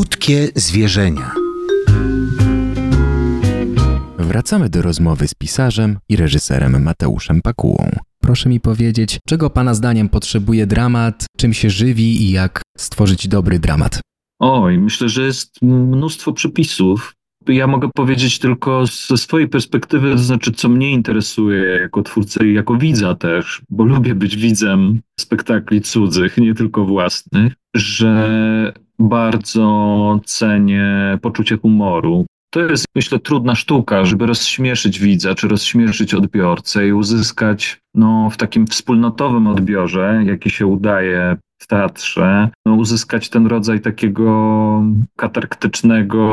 Słodkie zwierzenia. Wracamy do rozmowy z pisarzem i reżyserem Mateuszem Pakułą. Proszę mi powiedzieć, czego pana zdaniem potrzebuje dramat, czym się żywi i jak stworzyć dobry dramat? Myślę, że jest mnóstwo przepisów. Ja mogę powiedzieć tylko ze swojej perspektywy, to znaczy co mnie interesuje jako twórcę i jako widza też, bo lubię być widzem spektakli cudzych, nie tylko własnych, że bardzo cenię poczucie humoru. To jest, myślę, trudna sztuka, żeby rozśmieszyć widza, czy rozśmieszyć odbiorcę i uzyskać w takim wspólnotowym odbiorze, jaki się udaje w teatrze, uzyskać ten rodzaj takiego katarktycznego,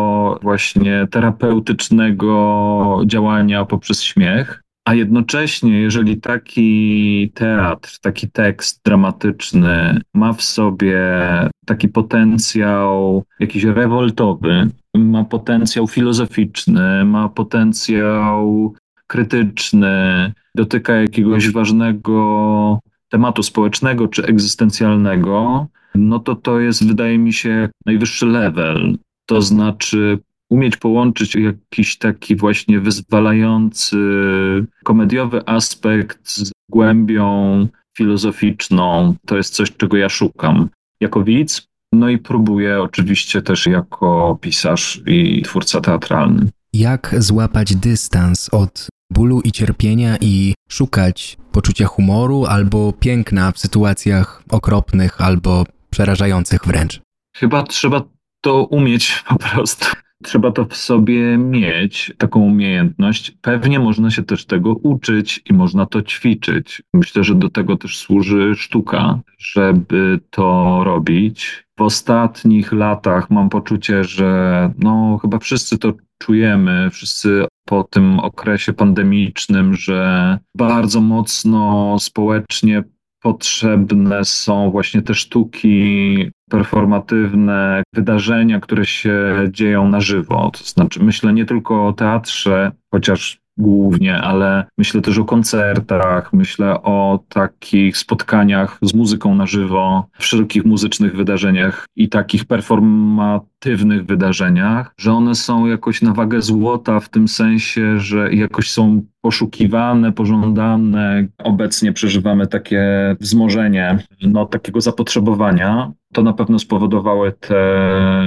właśnie terapeutycznego działania poprzez śmiech. A jednocześnie, jeżeli taki teatr, taki tekst dramatyczny ma w sobie taki potencjał jakiś rewoltowy, ma potencjał filozoficzny, ma potencjał krytyczny, dotyka jakiegoś ważnego tematu społecznego czy egzystencjalnego, to jest, wydaje mi się, najwyższy level. To znaczy umieć połączyć jakiś taki właśnie wyzwalający, komediowy aspekt z głębią filozoficzną. To jest coś, czego ja szukam jako widz, i próbuję oczywiście też jako pisarz i twórca teatralny. Jak złapać dystans od bólu i cierpienia i szukać poczucia humoru albo piękna w sytuacjach okropnych albo przerażających wręcz? Chyba trzeba to umieć po prostu. Trzeba to w sobie mieć, taką umiejętność. Pewnie można się też tego uczyć i można to ćwiczyć. Myślę, że do tego też służy sztuka, żeby to robić. W ostatnich latach mam poczucie, że chyba wszyscy to czujemy, wszyscy po tym okresie pandemicznym, że bardzo mocno społecznie potrzebne są właśnie te sztuki performatywne, wydarzenia, które się dzieją na żywo. To znaczy myślę nie tylko o teatrze, chociaż głównie, ale myślę też o koncertach, myślę o takich spotkaniach z muzyką na żywo, wszelkich muzycznych wydarzeniach i takich performatywnych wydarzeniach, że one są jakoś na wagę złota w tym sensie, że jakoś są poszukiwane, pożądane. Obecnie przeżywamy takie wzmożenie takiego zapotrzebowania. To na pewno spowodowały te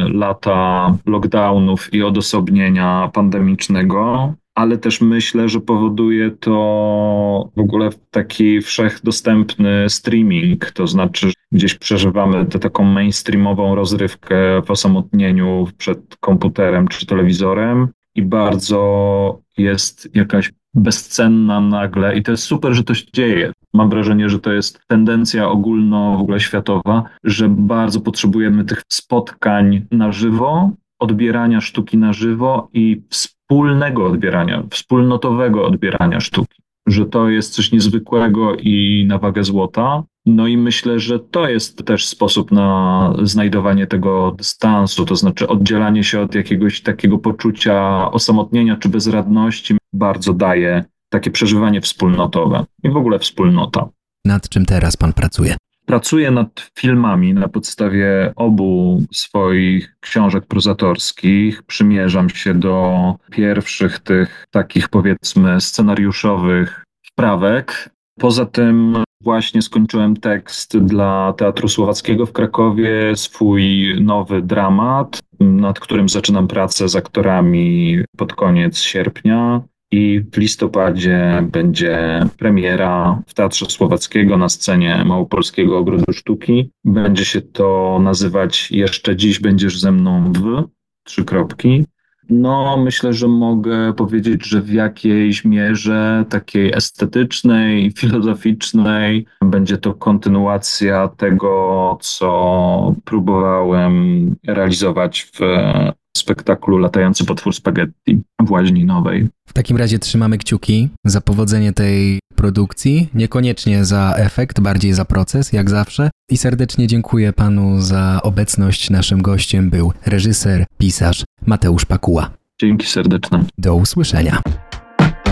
lata lockdownów i odosobnienia pandemicznego. Ale też myślę, że powoduje to w ogóle taki wszechdostępny streaming, to znaczy gdzieś przeżywamy tę taką mainstreamową rozrywkę w osamotnieniu przed komputerem czy telewizorem i bardzo jest jakaś bezcenna nagle i to jest super, że to się dzieje. Mam wrażenie, że to jest tendencja ogólno w ogóle światowa, że bardzo potrzebujemy tych spotkań na żywo, odbierania sztuki na żywo i wspólnego odbierania, wspólnotowego odbierania sztuki. Że to jest coś niezwykłego i na wagę złota. I myślę, że to jest też sposób na znajdowanie tego dystansu, to znaczy oddzielanie się od jakiegoś takiego poczucia osamotnienia czy bezradności bardzo daje takie przeżywanie wspólnotowe i w ogóle wspólnota. Nad czym teraz pan pracuje? Pracuję nad filmami na podstawie obu swoich książek prozatorskich. Przymierzam się do pierwszych tych takich, powiedzmy, scenariuszowych wprawek. Poza tym właśnie skończyłem tekst dla Teatru Słowackiego w Krakowie, swój nowy dramat, nad którym zaczynam pracę z aktorami pod koniec sierpnia. I w listopadzie będzie premiera w Teatrze Słowackiego na scenie Małopolskiego Ogrodu Sztuki. Będzie się to nazywać Jeszcze dziś będziesz ze mną w 3 kropki. Myślę, że mogę powiedzieć, że w jakiejś mierze takiej estetycznej, filozoficznej będzie to kontynuacja tego, co próbowałem realizować w spektaklu Latający potwór spaghetti w Łaźni Nowej. W takim razie trzymamy kciuki za powodzenie tej produkcji, niekoniecznie za efekt, bardziej za proces, jak zawsze. I serdecznie dziękuję panu za obecność. Naszym gościem był reżyser, pisarz Mateusz Pakuła. Dzięki serdeczne. Do usłyszenia.